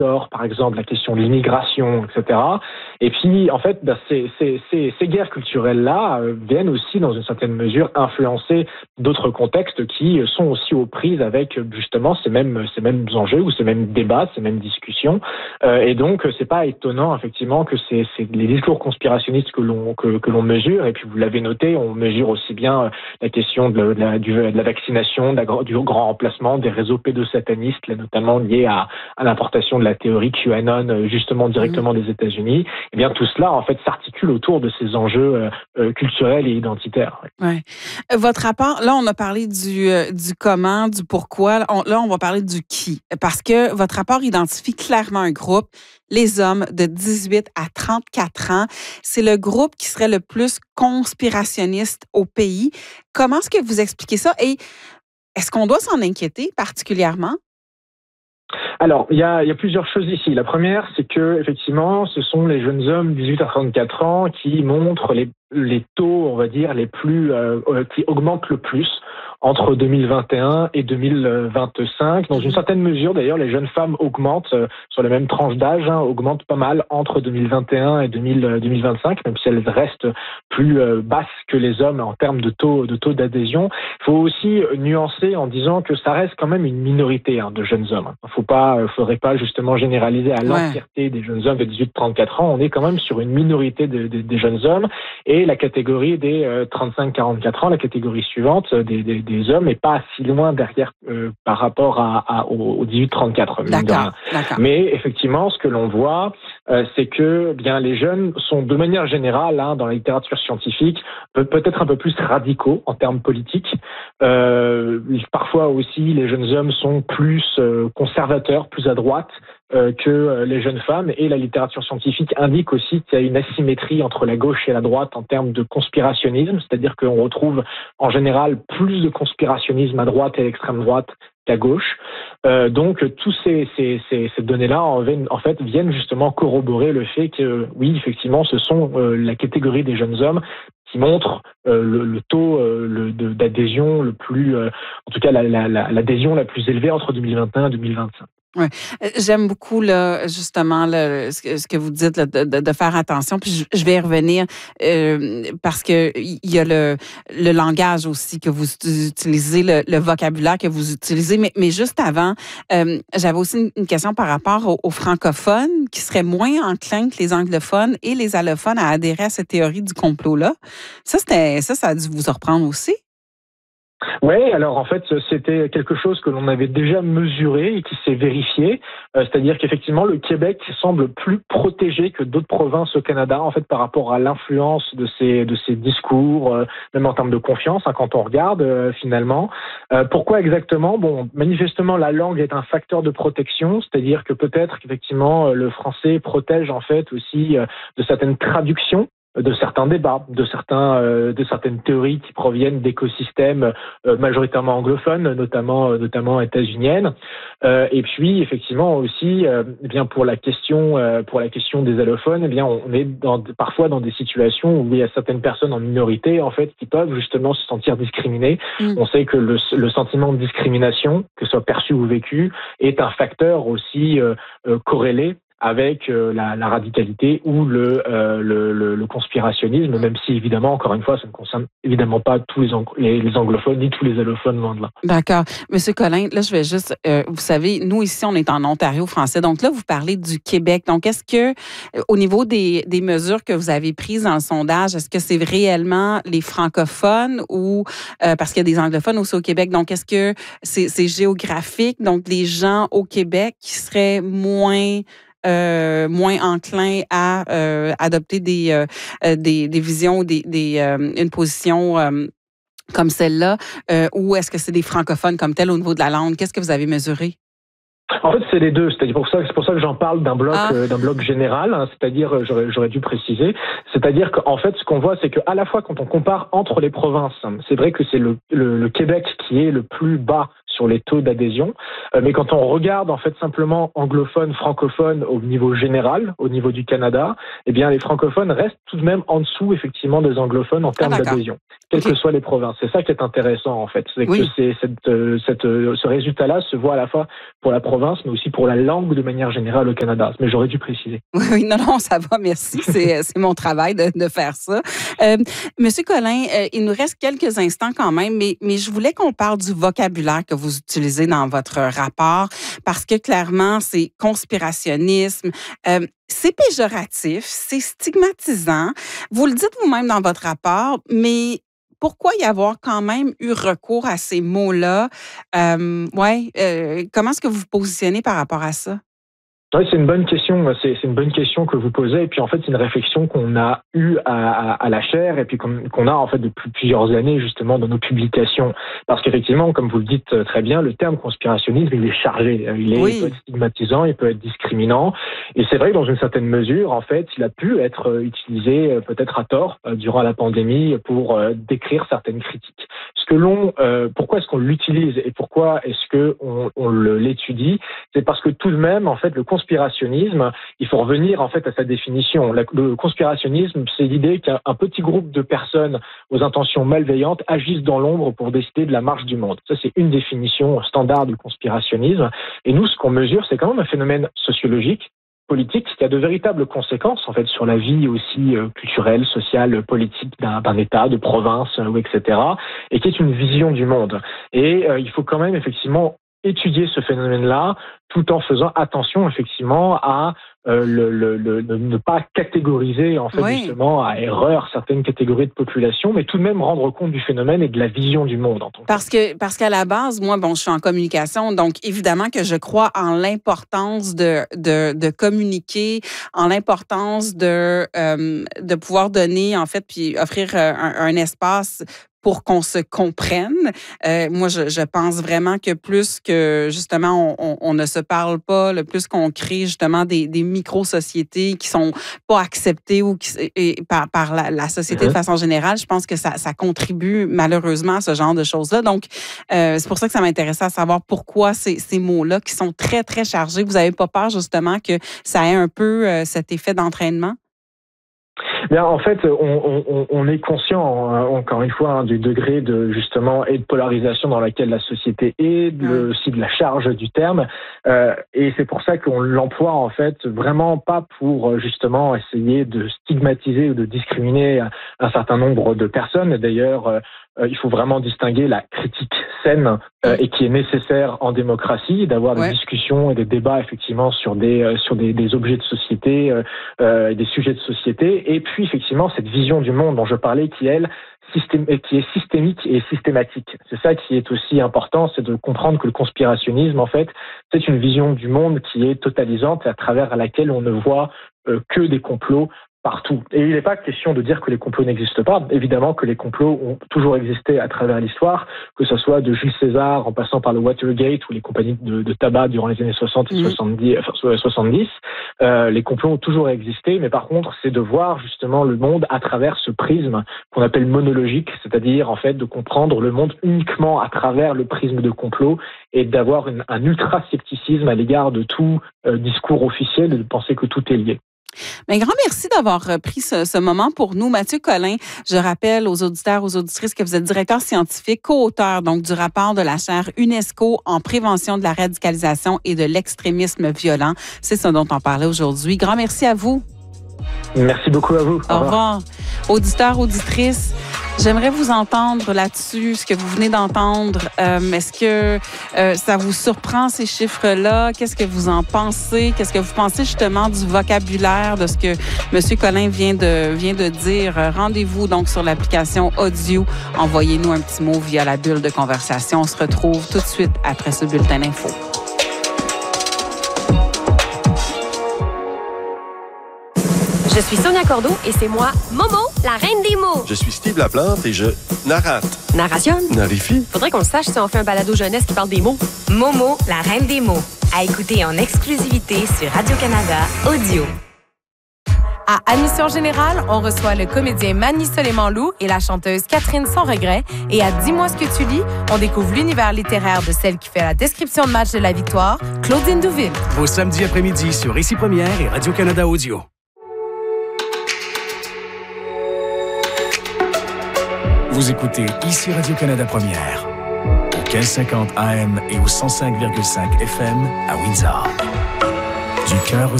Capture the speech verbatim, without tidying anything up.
d'or, par exemple, la question de l'immigration, et cetera. Et puis, en fait, ben, ces, ces, ces, ces guerres culturelles-là euh, viennent aussi, dans une certaine mesure, influencer d'autres contextes qui sont aussi aux prises avec, justement, ces mêmes, ces mêmes enjeux ou ces mêmes débats, ces mêmes discussions. Euh, et donc, c'est pas étonnant, effectivement, que c'est, c'est les discours conspirationnistes que l'on, que, que l'on mesure. Et puis, vous l'avez noté, on mesure aussi bien la question de la, de la, du, de la vaccination, de la, du grand remplacement, des réseaux pédosatanistes, là, notamment liés à, à l'importation de la théorie QAnon, justement directement mmh. des États-Unis. Eh bien, tout cela, en fait, s'articule autour de ces enjeux euh, culturels et identitaires. Ouais. Votre rapport, là, on a parlé du, euh, du comment, du pourquoi. On, là, on va parler du qui. Parce que votre rapport identifie clairement un groupe, les hommes de dix-huit à trente-quatre ans. C'est le groupe qui serait le plus conspirationniste au pays. Comment est-ce que vous expliquez ça? Et est-ce qu'on doit s'en inquiéter particulièrement? Alors, il y a, il y a plusieurs choses ici. La première, c'est que effectivement, ce sont les jeunes hommes dix-huit à trente-quatre ans qui montrent les, les taux, on va dire, les plus euh, qui augmentent le plus entre deux mille vingt et un et deux mille vingt-cinq. Dans une certaine mesure, d'ailleurs, les jeunes femmes augmentent euh, sur les mêmes tranches d'âge, hein, augmentent pas mal entre deux mille vingt et un et deux mille vingt-cinq, même si elles restent plus euh, basses que les hommes en termes de taux de taux d'adhésion. Il faut aussi nuancer en disant que ça reste quand même une minorité hein, de jeunes hommes. Il faut pas, euh, faudrait pas justement généraliser à l'entièreté ouais. des jeunes hommes de dix-huit à trente-quatre ans. On est quand même sur une minorité de, de, des jeunes hommes et la catégorie des euh, trente-cinq à quarante-quatre ans, la catégorie suivante des, des des hommes et pas si loin derrière euh, par rapport à, à, aux dix-huit à trente-quatre. D'accord, d'accord. Mais effectivement, ce que l'on voit, euh, c'est que bien les jeunes sont de manière générale, hein, dans la littérature scientifique, peut, peut-être un peu plus radicaux en termes politiques. Euh, parfois aussi, les jeunes hommes sont plus euh, conservateurs, plus à droite euh, que euh, les jeunes femmes. Et la littérature scientifique indique aussi qu'il y a une asymétrie entre la gauche et la droite en termes de conspirationnisme, c'est-à-dire qu'on retrouve en général plus de conspirationnisme à droite et à l'extrême droite qu'à gauche. Euh, donc, tous ces, ces, ces, ces données-là, en, en fait, viennent justement corroborer le fait que, oui, effectivement, ce sont euh, la catégorie des jeunes hommes qui montrent euh, le, le taux euh, le, de, d'adhésion le plus, euh, en tout cas, la, la, la, l'adhésion la plus élevée entre deux mille vingt et un et deux mille vingt-cinq. Ouais. J'aime beaucoup là, justement là, ce, que, ce que vous dites là, de, de, de faire attention. Puis je, je vais y revenir euh, parce que il y a le, le langage aussi que vous utilisez, le, le vocabulaire que vous utilisez. Mais, mais juste avant, euh, j'avais aussi une, une question par rapport aux, aux francophones qui seraient moins enclins que les anglophones et les allophones à adhérer à cette théorie du complot-là. Ça, c'était, ça, ça a dû vous surprendre aussi? Oui, alors en fait, c'était quelque chose que l'on avait déjà mesuré et qui s'est vérifié. Euh, c'est-à-dire qu'effectivement, le Québec semble plus protégé que d'autres provinces au Canada, en fait, par rapport à l'influence de ces de ces discours, euh, même en termes de confiance, hein, quand on regarde euh, finalement. Euh, pourquoi exactement? Bon, manifestement, la langue est un facteur de protection, c'est-à-dire que peut-être qu'effectivement, le français protège en fait aussi euh, de certaines traductions, de certains débats, de certains, euh, de certaines théories qui proviennent d'écosystèmes euh, majoritairement anglophones, notamment, euh, notamment états-uniennes. Euh, et puis, effectivement, aussi, euh, eh bien pour la question, euh, pour la question des allophones, eh bien on est dans, parfois dans des situations où il y a certaines personnes en minorité, en fait, qui peuvent justement se sentir discriminées. Mmh. On sait que le, le sentiment de discrimination, que ce soit perçu ou vécu, est un facteur aussi euh, euh, corrélé avec euh, la, la radicalité ou le, euh, le, le, le conspirationnisme, même si évidemment, encore une fois, ça ne concerne évidemment pas tous les, ang- les, les anglophones ni tous les allophones, loin de là. D'accord. Monsieur Collin, là, je vais juste, euh, vous savez, nous ici, on est en Ontario français, donc là, vous parlez du Québec. Donc, est-ce que, au niveau des, des mesures que vous avez prises dans le sondage, est-ce que c'est réellement les francophones ou, euh, parce qu'il y a des anglophones aussi au Québec, donc est-ce que c'est, c'est géographique, donc les gens au Québec qui seraient moins Euh, moins enclin à euh, adopter des, euh, des, des visions ou des, des, euh, une position euh, comme celle-là, euh, ou est-ce que c'est des francophones comme tel au niveau de la langue? Qu'est-ce que vous avez mesuré? En fait, c'est les deux. C'est pour ça, c'est pour ça que j'en parle d'un bloc, ah. euh, d'un bloc général. Hein, c'est-à-dire, euh, j'aurais, j'aurais dû préciser. C'est-à-dire qu'en fait, ce qu'on voit, c'est qu'à la fois, quand on compare entre les provinces, c'est vrai que c'est le, le, le Québec qui est le plus bas sur les taux d'adhésion. Euh, mais quand on regarde en fait simplement anglophones, francophones au niveau général, au niveau du Canada, eh bien les francophones restent tout de même en dessous effectivement des anglophones en termes ah, d'adhésion, quelles okay. que soient les provinces. C'est ça qui est intéressant en fait, c'est oui. que c'est, cette, euh, cette, euh, ce résultat-là se voit à la fois pour la province, mais aussi pour la langue de manière générale au Canada. Mais j'aurais dû préciser. Oui, oui non, non, ça va, merci. C'est, c'est mon travail de, de faire ça. Euh, Monsieur Collin, euh, il nous reste quelques instants quand même, mais, mais je voulais qu'on parle du vocabulaire que vous utilisez dans votre rapport, parce que clairement, c'est conspirationnisme, euh, c'est péjoratif, c'est stigmatisant. Vous le dites vous-même dans votre rapport, mais pourquoi y avoir quand même eu recours à ces mots-là? Euh, ouais, euh, comment est-ce que vous vous positionnez par rapport à ça? Oui, c'est une bonne question. C'est, c'est une bonne question que vous posez. Et puis, en fait, c'est une réflexion qu'on a eue à, à, à la chaire et puis qu'on, qu'on a, en fait, depuis plusieurs années, justement, dans nos publications. Parce qu'effectivement, comme vous le dites très bien, le terme conspirationnisme, il est chargé. Il, est, oui. il peut être stigmatisant, il peut être discriminant. Et c'est vrai que dans une certaine mesure, en fait, il a pu être utilisé, peut-être à tort, durant la pandémie pour décrire certaines critiques. Ce que l'on, euh, pourquoi est-ce qu'on l'utilise et pourquoi est-ce que on, on le, l'étudie? C'est parce que tout de même, en fait, le conspirationnisme, il faut revenir en fait à sa définition. La, le conspirationnisme, c'est l'idée qu'un petit groupe de personnes aux intentions malveillantes agissent dans l'ombre pour décider de la marche du monde. Ça, c'est une définition standard du conspirationnisme. Et nous, ce qu'on mesure, c'est quand même un phénomène sociologique, politique, qui a de véritables conséquences en fait sur la vie aussi euh, culturelle, sociale, politique d'un, d'un État, de province, euh, et cetera, et qui est une vision du monde. Et euh, il faut quand même effectivement étudier ce phénomène-là, tout en faisant attention effectivement à euh, le, le, le, ne pas catégoriser en fait oui. justement à erreur certaines catégories de population, mais tout de même rendre compte du phénomène et de la vision du monde en tant que parce que parce qu'à la base, moi, bon, je suis en communication, donc évidemment que je crois en l'importance de de, de communiquer, en l'importance de euh, de pouvoir donner en fait puis offrir un, un espace pour qu'on se comprenne. Euh, moi, je, je pense vraiment que plus que, justement, on, on, on ne se parle pas, le plus qu'on crée, justement, des, des micro-sociétés qui sont pas acceptées ou qui, et, par, par la, la société mm-hmm. de façon générale, je pense que ça, ça contribue malheureusement à ce genre de choses-là. Donc, euh, c'est pour ça que ça m'intéressait à savoir pourquoi ces, ces mots-là qui sont très, très chargés, vous n'avez pas peur, justement, que ça ait un peu euh, cet effet d'entraînement? Bien, en fait, on, on, on est conscient, hein, encore une fois, hein, du degré de justement et de polarisation dans laquelle la société est, de, mmh. aussi de la charge du terme, euh, et c'est pour ça qu'on l'emploie en fait vraiment pas pour justement essayer de stigmatiser ou de discriminer un, un certain nombre de personnes. D'ailleurs, euh, il faut vraiment distinguer la critique saine euh, et qui est nécessaire en démocratie, d'avoir ouais. des discussions et des débats effectivement sur des euh, sur des, des objets de société, euh, euh, des sujets de société, et puis effectivement cette vision du monde dont je parlais qui elle systém- qui est systémique et systématique. C'est ça qui est aussi important, c'est de comprendre que le conspirationnisme en fait c'est une vision du monde qui est totalisante et à travers laquelle on ne voit euh, que des complots partout. Et il n'est pas question de dire que les complots n'existent pas. Évidemment que les complots ont toujours existé à travers l'histoire, que ce soit de Jules César en passant par le Watergate ou les compagnies de, de tabac durant les années soixante et mmh. soixante-dix. Enfin, soixante-dix. Euh, les complots ont toujours existé, mais par contre, c'est de voir justement le monde à travers ce prisme qu'on appelle monologique, c'est-à-dire en fait de comprendre le monde uniquement à travers le prisme de complot et d'avoir une, un ultra-scepticisme à l'égard de tout euh, discours officiel et de penser que tout est lié. Bien, grand merci d'avoir pris ce, ce moment pour nous. Mathieu Collin, je rappelle aux auditeurs, aux auditrices que vous êtes directeur scientifique, co-auteur donc du rapport de la chaire UNESCO en prévention de la radicalisation et de l'extrémisme violent. C'est ce dont on parlait aujourd'hui. Grand merci à vous. Merci beaucoup à vous. Au, Au revoir. revoir. Auditeurs, auditrices, j'aimerais vous entendre là-dessus, ce que vous venez d'entendre. Euh, est-ce que euh, ça vous surprend, ces chiffres-là? Qu'est-ce que vous en pensez? Qu'est-ce que vous pensez justement du vocabulaire, de ce que M. Collin vient de, vient de dire? Rendez-vous donc sur l'application Audio. Envoyez-nous un petit mot via la bulle de conversation. On se retrouve tout de suite après ce bulletin d'info. Je suis Sonia Cordeau et c'est moi, Momo, la reine des mots. Je suis Steve Laplante et je narrate. Narration. Narifie. Faudrait qu'on le sache si on fait un balado jeunesse qui parle des mots. Momo, la reine des mots. À écouter en exclusivité sur Radio-Canada Audio. À Admission Générale, on reçoit le comédien Manny Soleiman-Loup et la chanteuse Catherine Sans Regret. Et à Dis-moi ce que tu lis, on découvre l'univers littéraire de celle qui fait la description de match de la victoire, Claudine Douville. Vos samedis après-midi sur Ici Première et Radio-Canada Audio. Vous écoutez Ici Radio-Canada Première, au mille cinquante A M et au cent cinq virgule cinq F M à Windsor. Du cœur aux